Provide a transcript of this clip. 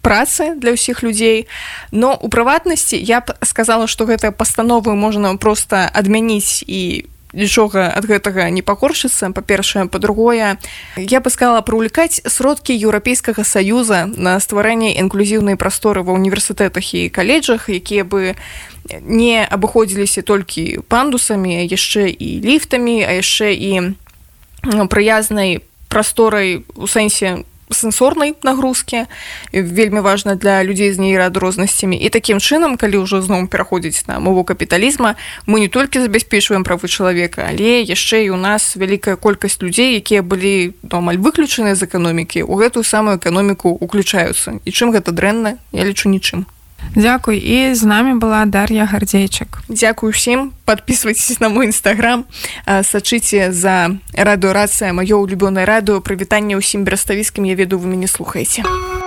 працы для ўсіх людзей. Но у прыватнасці я б сказала, што гэтыя пастановы можна проста адмяніць і нічога ад гэтага не пакорчыцца, па-першае. Па-другое, я бы сказала прывлекаць сродкі Еўрапейскага Саюза на стварэнне інклюзіўнай прасторы ва універсітэтах і каледжах, якія бы не абыходзіліся толькі пандусамі, а яшчэ і ліфтамі, а яшчэ і прыязнай прасторай у сэнсе сэнсорнай нагрузкі, вельмі важна для людзей з нейраадрознасцямі. І такім чынам, калі ўжо зноў пераходзіць на мову капіталізма, мы не толькі забяспечваем правы чалавека, але яшчэ і у нас вялікая колькасць людзей, якія былі амаль выключаныя з эканомікі, у гэтую самую эканоміку уключаюцца. І чым гэта дрэнна? Я лічу нічым. Дзякуй. І з намі была Дар'я Гардзейчык. Дзякуй усім. Подписывайтесь на мой инстаграм, сачыце за радыё Рацыя, маё улюбёнае радыё. Прывітанне ўсім бераставіцкім, я ведаю, вы мяне слухаеце.